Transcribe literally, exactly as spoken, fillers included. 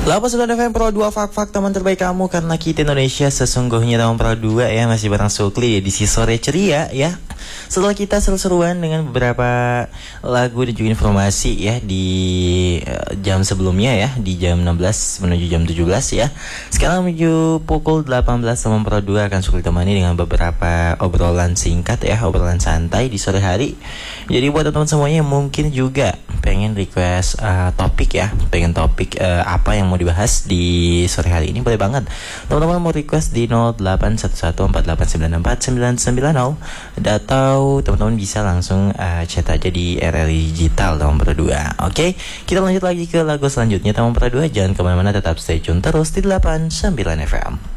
delapan puluh sembilan F M Pro dua Fak-Fak teman terbaik kamu, karena kita Indonesia sesungguhnya teman Pro dua ya, masih bareng Sukli di si sore ceria ya. Setelah kita seru-seruan dengan beberapa lagu dan juga informasi ya di uh, jam sebelumnya ya, di jam enam belas menuju jam tujuh belas ya. Sekarang menuju pukul delapan belas teman Pro dua akan Sukli temani dengan beberapa obrolan singkat ya, obrolan santai di sore hari. Jadi buat teman-teman semuanya yang mungkin juga pengen request uh, topik ya, pengen topik uh, apa yang mau dibahas di sore hari ini, boleh banget teman-teman mau request di nol delapan satu satu empat delapan sembilan empat sembilan sembilan nol, atau teman-teman bisa langsung uh, chat aja di R R I Digital teman berdua. Oke, kita lanjut lagi ke lagu selanjutnya teman berdua. Jangan kemana-mana, tetap stay tune terus di delapan puluh sembilan F M.